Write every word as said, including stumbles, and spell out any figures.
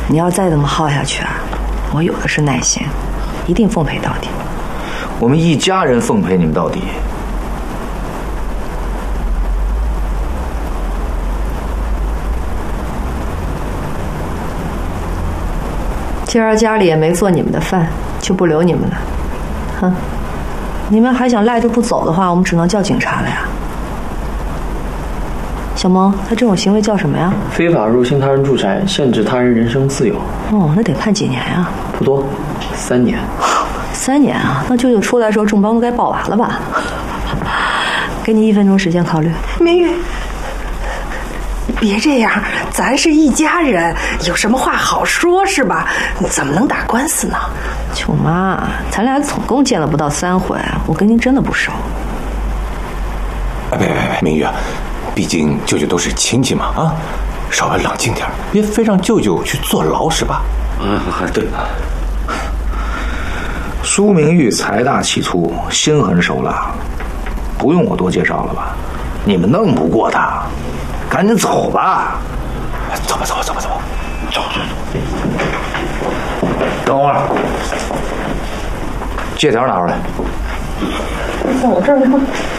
你要再这么耗下去啊，我有的是耐心，一定奉陪到底。 我们一家人奉陪你们到底。 今儿家里也没做你们的饭，就不留你们了。哼，你们还想赖着不走的话，我们只能叫警察了呀。小萌，他这种行为叫什么呀？ 非法入侵他人住宅，限制他人人身自由。 哦，那得判几年呀？ 不多，三年。 三年啊？那舅舅出来的时候，众帮都该报完了吧？给你一分钟时间考虑。 明玉，别这样，咱是一家人，有什么话好说，是吧？怎么能打官司呢？ 舅妈，咱俩总共见了不到三回，我跟您真的不熟。 哎，别别别，明玉，毕竟舅舅都是亲戚嘛，啊，稍微冷静点，别非让舅舅去坐牢是吧？ 啊，对。苏明玉财大气粗，心狠手辣，不用我多介绍了吧？你们弄不过他，赶紧走吧。 走吧，走吧，走吧，走吧，走走走。 等会儿，借条拿出来。 在我这儿呢。